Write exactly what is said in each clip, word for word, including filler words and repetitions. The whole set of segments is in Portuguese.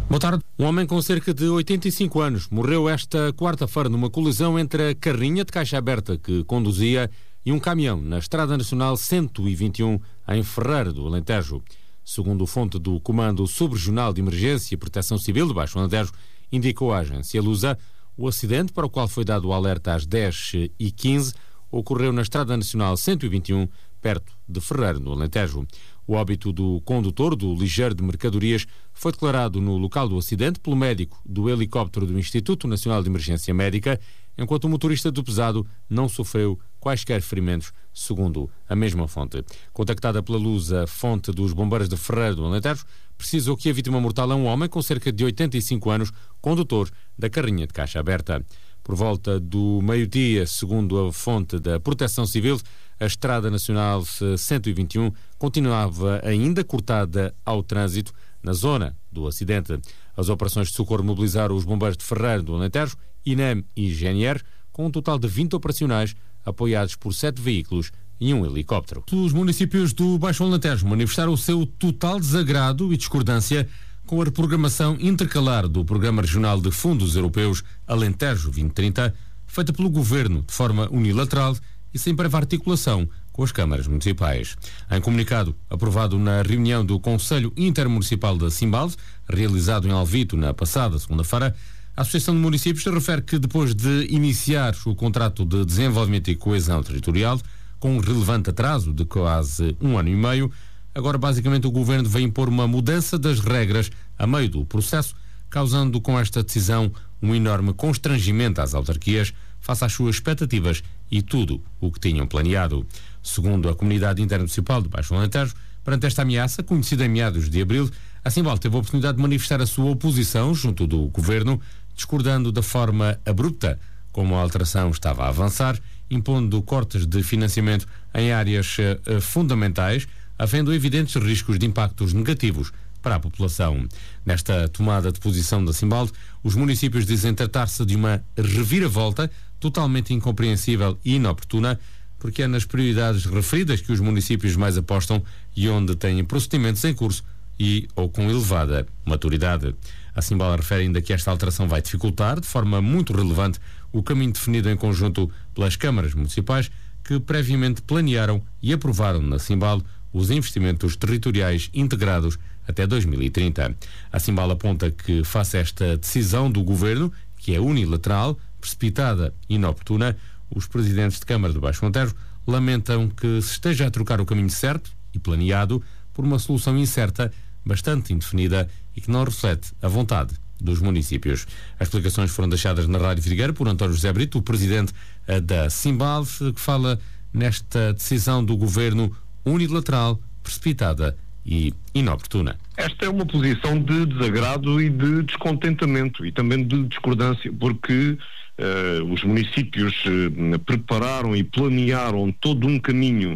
Boa tarde. Um homem com cerca de oitenta e cinco anos morreu esta quarta-feira numa colisão entre a carrinha de caixa aberta que conduzia e um caminhão na Estrada Nacional cento e vinte e um, em Ferreira do Alentejo. Segundo fonte do Comando Subregional de Emergência e Proteção Civil de Baixo Alentejo, indicou a agência Lusa, o acidente, para o qual foi dado o alerta às dez e quinze, ocorreu na Estrada Nacional cento e vinte e um, perto de Ferreira do Alentejo. O óbito do condutor do ligeiro de mercadorias foi declarado no local do acidente pelo médico do helicóptero do Instituto Nacional de Emergência Médica, enquanto o motorista do pesado não sofreu quaisquer ferimentos, segundo a mesma fonte. Contactada pela Luz, a fonte dos bombeiros de Ferreira do Alentejo precisou que a vítima mortal é um homem com cerca de oitenta e cinco anos, condutor da carrinha de caixa aberta. Por volta do meio-dia, segundo a fonte da Proteção Civil, a Estrada Nacional cento e vinte e um continuava ainda cortada ao trânsito na zona do acidente. As operações de socorro mobilizaram os bombeiros de Ferreira do Alentejo, INEM e G N R, com um total de vinte operacionais, apoiados por sete veículos e um helicóptero. Os municípios do Baixo Alentejo manifestaram o seu total desagrado e discordância com a reprogramação intercalar do Programa Regional de Fundos Europeus Alentejo vinte trinta, feita pelo Governo de forma unilateral e sem prévia articulação com as câmaras municipais. Em comunicado aprovado na reunião do Conselho Intermunicipal da Simbalde, realizado em Alvito na passada segunda-feira, a Associação de Municípios refere que depois de iniciar o contrato de desenvolvimento e coesão territorial, com um relevante atraso de quase um ano e meio, agora basicamente o Governo vai impor uma mudança das regras a meio do processo, causando com esta decisão um enorme constrangimento às autarquias face às suas expectativas e tudo o que tinham planeado. Segundo a Comunidade Intermunicipal de Baixo Alentejo, perante esta ameaça, conhecida em meados de abril, a Simbalde teve a oportunidade de manifestar a sua oposição junto do Governo, discordando da forma abrupta como a alteração estava a avançar, impondo cortes de financiamento em áreas uh, fundamentais, havendo evidentes riscos de impactos negativos para a população. Nesta tomada de posição da Simbalde, os municípios dizem tratar-se de uma reviravolta totalmente incompreensível e inoportuna, porque é nas prioridades referidas que os municípios mais apostam e onde têm procedimentos em curso e ou com elevada maturidade. A Simbalde refere ainda que esta alteração vai dificultar, de forma muito relevante, o caminho definido em conjunto pelas câmaras municipais que previamente planearam e aprovaram na Simbalde os investimentos territoriais integrados até dois mil e trinta. A Simbalde aponta que, face a esta decisão do Governo, que é unilateral, precipitada e inoportuna, os presidentes de Câmara do Baixo Alentejo lamentam que se esteja a trocar o caminho certo e planeado por uma solução incerta, bastante indefinida e que não reflete a vontade dos municípios. As explicações foram deixadas na Rádio Vidigueira por António José Brito, o presidente da Simbalde, que fala nesta decisão do Governo unilateral, precipitada e inoportuna. Esta é uma posição de desagrado e de descontentamento e também de discordância, porque uh, os municípios uh, prepararam e planearam todo um caminho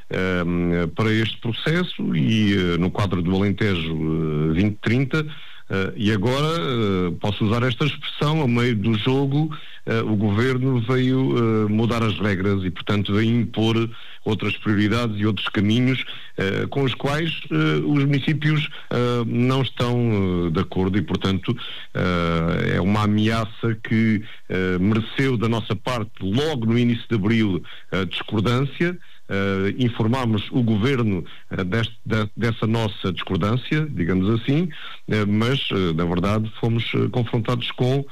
uh, para este processo e uh, no quadro do Alentejo uh, vinte trinta, uh, e agora uh, posso usar esta expressão, a meio do jogo uh, o Governo veio uh, mudar as regras e portanto veio impor outras prioridades e outros caminhos uh, com os quais uh, os municípios uh, não estão uh, de acordo e, portanto, uh, é uma ameaça que uh, mereceu da nossa parte, logo no início de abril, uh, discordância. Uh, informámos o Governo uh, deste, de, dessa nossa discordância, digamos assim, uh, mas, uh, na verdade, fomos uh, confrontados com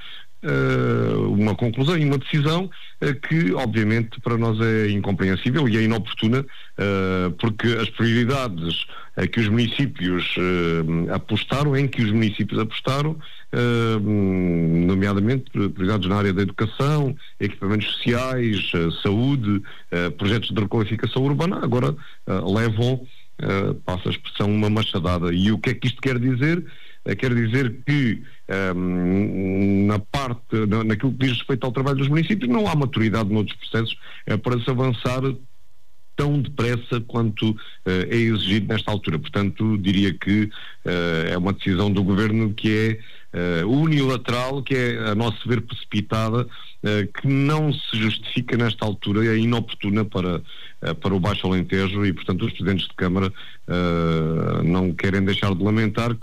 Uh, uma conclusão e uma decisão uh, que obviamente para nós é incompreensível e é inoportuna, uh, porque as prioridades uh, que os municípios uh, apostaram, em que os municípios apostaram, uh, nomeadamente prioridades na área da educação, equipamentos sociais, uh, saúde, uh, projetos de requalificação urbana, agora uh, levam, uh, passa a expressão, uma machadada. E o que é que isto quer dizer? Quer dizer que um, na parte, na, naquilo que diz respeito ao trabalho dos municípios, não há maturidade noutros processos é, para se avançar tão depressa quanto uh, é exigido nesta altura. Portanto, diria que uh, é uma decisão do Governo que é uh, unilateral, que é, a nosso ver, precipitada, uh, que não se justifica nesta altura, é inoportuna para, uh, para o Baixo Alentejo e, portanto, os presidentes de Câmara uh, não querem deixar de lamentar que se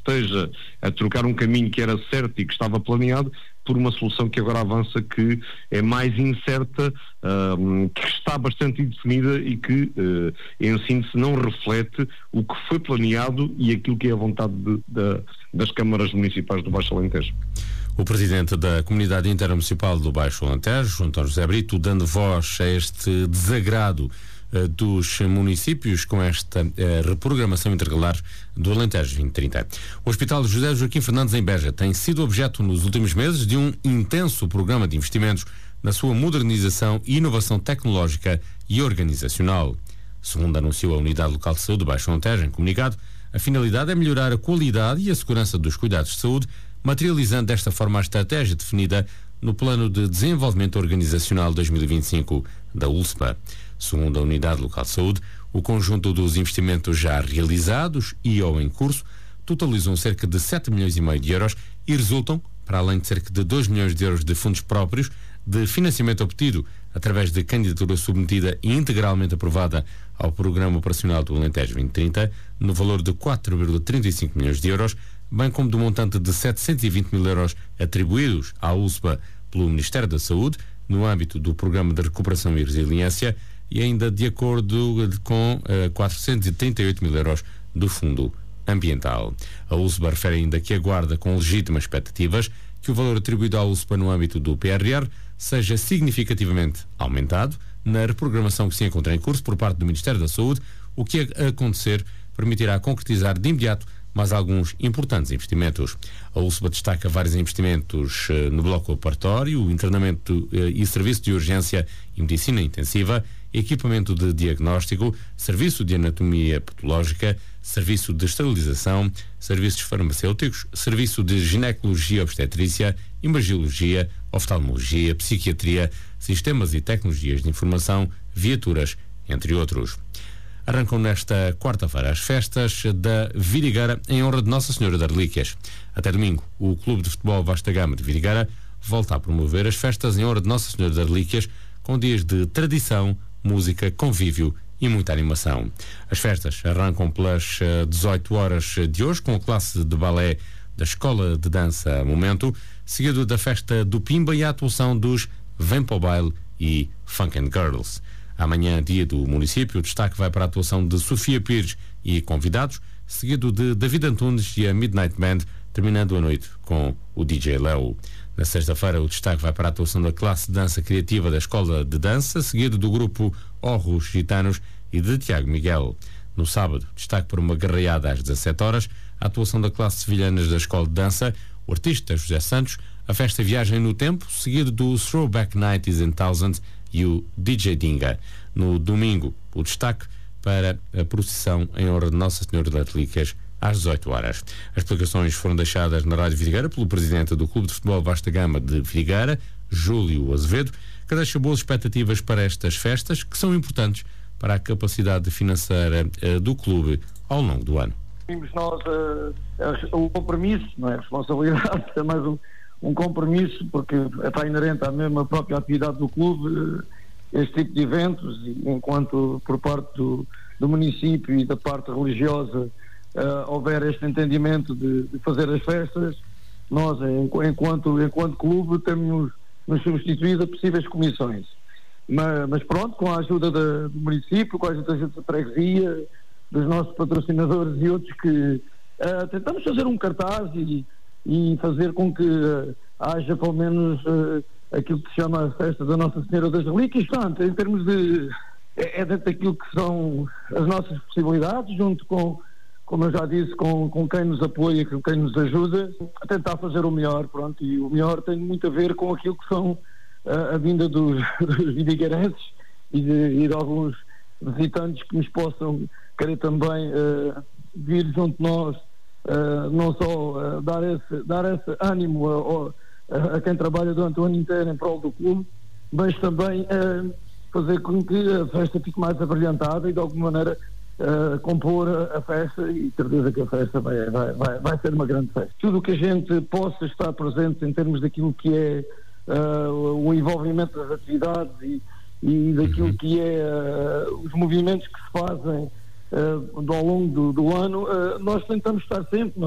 esteja a trocar um caminho que era certo e que estava planeado por uma solução que agora avança, que é mais incerta, uh, que está bastante indefinida e que, uh, em síntese, não reflete o que foi planeado e aquilo que é a vontade de, de, das câmaras municipais do Baixo Alentejo. O presidente da Comunidade Intermunicipal do Baixo Alentejo, António José Brito, dando voz a este desagrado uh, dos municípios com esta uh, reprogramação intercalar do Alentejo vinte trinta. O Hospital José Joaquim Fernandes em Beja tem sido objeto nos últimos meses de um intenso programa de investimentos na sua modernização e inovação tecnológica e organizacional. Segundo anunciou a Unidade Local de Saúde do Baixo Alentejo em comunicado, a finalidade é melhorar a qualidade e a segurança dos cuidados de saúde, materializando desta forma a estratégia definida no Plano de Desenvolvimento Organizacional dois mil e vinte e cinco da U L S P A. Segundo a Unidade Local de Saúde, o conjunto dos investimentos já realizados e ou em curso totalizam cerca de sete milhões e meio de euros e resultam, para além de cerca de dois milhões de euros de fundos próprios, de financiamento obtido através de candidatura submetida e integralmente aprovada ao Programa Operacional do Alentejo vinte trinta, no valor de quatro vírgula trinta e cinco milhões de euros, bem como do montante de setecentos e vinte mil euros atribuídos à U L S P A pelo Ministério da Saúde, no âmbito do Programa de Recuperação e Resiliência, e ainda de acordo com uh, quatrocentos e trinta e oito mil euros do Fundo Ambiental. A U L S P A refere ainda que aguarda com legítimas expectativas que o valor atribuído à U L S P A no âmbito do P R R seja significativamente aumentado na reprogramação que se encontra em curso por parte do Ministério da Saúde, o que a acontecer permitirá concretizar de imediato mais alguns importantes investimentos. A U L S P A destaca vários investimentos uh, no bloco operatório, internamento uh, e serviço de urgência e medicina intensiva, equipamento de diagnóstico, serviço de anatomia patológica, serviço de esterilização, serviços farmacêuticos, serviço de ginecologia obstetrícia, imagiologia, oftalmologia, psiquiatria, sistemas e tecnologias de informação, viaturas, entre outros. Arrancam nesta quarta-feira as festas da Vidigueira em honra de Nossa Senhora das Relíquias. Até domingo, o Clube de Futebol Vasta Gama de Vidigueira volta a promover as festas em honra de Nossa Senhora das Relíquias, com dias de tradição, música, convívio e muita animação. As festas arrancam pelas uh, dezoito horas de hoje com a classe de balé da Escola de Dança Momento, seguido da festa do Pimba e a atuação dos Vem para o Baile e Funk and Girls. Amanhã, dia do município, o destaque vai para a atuação de Sofia Pires e convidados, seguido de David Antunes e a Midnight Band, terminando a noite com o D J Léo. Na sexta-feira, o destaque vai para a atuação da classe de dança criativa da Escola de Dança, seguido do grupo Orros Gitanos e de Tiago Miguel. No sábado, destaque para uma garreada às dezassete horas, a atuação da classe Sevilhanas da Escola de Dança, o artista José Santos, a festa Viagem no Tempo, seguido do Throwback nineties and thousands e o D J Dinga. No domingo, o destaque para a procissão em honra de Nossa Senhora das Relíquias às dezoito horas. As explicações foram deixadas na Rádio Vidigueira pelo presidente do Clube de Futebol Vasta Gama de Vidigueira, Júlio Azevedo, que deixa boas expectativas para estas festas, que são importantes para a capacidade financeira uh, do clube ao longo do ano. Temos nós uh, o compromisso, não é? A responsabilidade, é mais um, um compromisso, porque está inerente à mesma própria atividade do clube, uh, este tipo de eventos, e enquanto por parte do, do município e da parte religiosa uh, houver este entendimento de, de fazer as festas, nós, enquanto, enquanto clube, temos nos substituído a possíveis comissões. Mas, mas pronto, com a ajuda da, do município, com a ajuda da freguesia, dos nossos patrocinadores e outros, que uh, tentamos fazer um cartaz e, e fazer com que uh, haja pelo menos uh, aquilo que se chama a festa da Nossa Senhora das Relíquias. Portanto, em termos de... é, é dentro daquilo que são as nossas possibilidades, junto com, como eu já disse, com, com quem nos apoia, com quem nos ajuda, a tentar fazer o melhor, pronto, e o melhor tem muito a ver com aquilo que são a, a vinda dos, dos vidigueirenses e de, e de alguns visitantes que nos possam querer também uh, vir junto de nós, uh, não só uh, dar, esse, dar esse ânimo a, a, a quem trabalha durante o ano inteiro em prol do clube, mas também uh, fazer com que a festa fique mais abrilhantada e de alguma maneira uh, compor a, a festa, e certeza que a festa vai, vai, vai, vai ser uma grande festa. Tudo o que a gente possa estar presente em termos daquilo que é uh, o envolvimento das atividades e, e daquilo que é uh, os movimentos que se fazem uh, ao longo do, do ano, uh, nós tentamos estar sempre, nós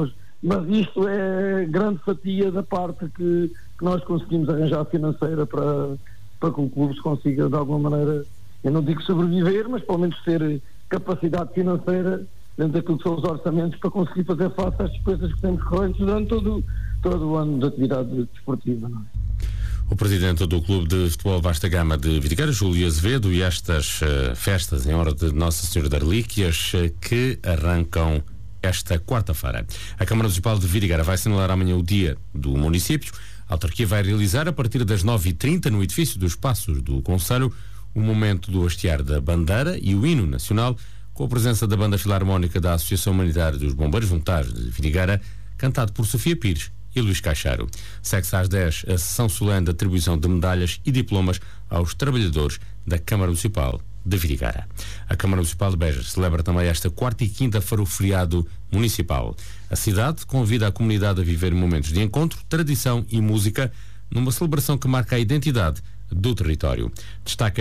mas isto é grande fatia da parte que, que nós conseguimos arranjar financeira para, para que o clube consiga de alguma maneira, eu não digo sobreviver, mas pelo menos ter capacidade financeira dentro daquilo que são os orçamentos para conseguir fazer face às despesas que temos correntes durante todo, todo o ano de atividade desportiva, não é? O presidente do Clube de Futebol Vasta Gama de Vidigueira, Júlio Azevedo, e estas uh, festas em honra de Nossa Senhora das Relíquias uh, que arrancam esta quarta-feira. A Câmara Municipal de Vidigueira vai assinalar amanhã o dia do município. A autarquia vai realizar, a partir das nove e trinta, no edifício dos Passos do Conselho, o momento do hastear da bandeira e o hino nacional, com a presença da Banda Filarmónica da Associação Humanitária dos Bombeiros Voluntários de Vidigueira, cantado por Sofia Pires e Luís Caixaro. Segue-se às dez a sessão solene de atribuição de medalhas e diplomas aos trabalhadores da Câmara Municipal de Vidigueira. A Câmara Municipal de Beja celebra também esta quarta e quinta-feira o feriado municipal. A cidade convida a comunidade a viver momentos de encontro, tradição e música numa celebração que marca a identidade do território. Destaca